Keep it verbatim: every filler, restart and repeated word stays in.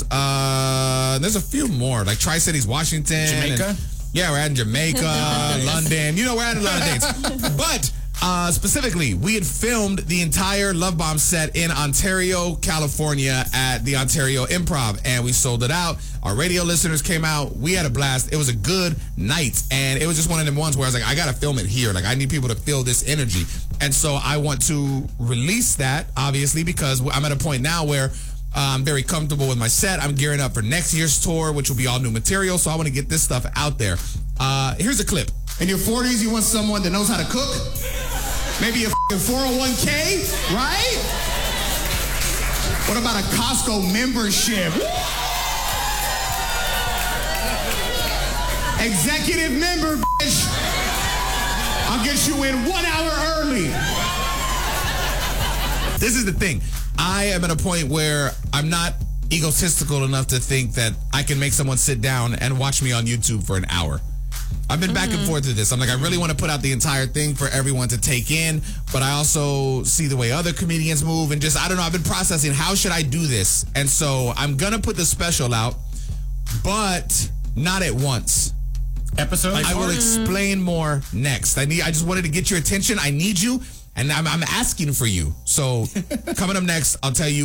else? Uh, there's a few more, like Tri-Cities, Washington. Jamaica? And, yeah, we're at in Jamaica, London. You know, we're at a lot of dates. But uh, specifically, we had filmed the entire Love Bomb set in Ontario, California at the Ontario Improv, and we sold it out. Our radio listeners came out. We had a blast. It was a good night, and it was just one of them ones where I was like, I got to film it here. Like, I need people to feel this energy. And so I want to release that, obviously, because I'm at a point now where uh, I'm very comfortable with my set. I'm gearing up for next year's tour, which will be all new material, so I want to get this stuff out there. Uh, here's a clip. In your forties, you want someone that knows how to cook? Maybe a four oh one k, right? What about a Costco membership? Executive member, bitch. I'll get you in one hour early. This is the thing. I am at a point where I'm not egotistical enough to think that I can make someone sit down and watch me on YouTube for an hour. I've been back mm-hmm. and forth with this. I'm like, I really want to put out the entire thing for everyone to take in, but I also see the way other comedians move and just, I don't know, I've been processing, how should I do this? And so I'm going to put the special out, but not at once. Episode? I will explain more next. I need. I just wanted to get your attention. I need you, and I'm, I'm asking for you. So coming up next, I'll tell you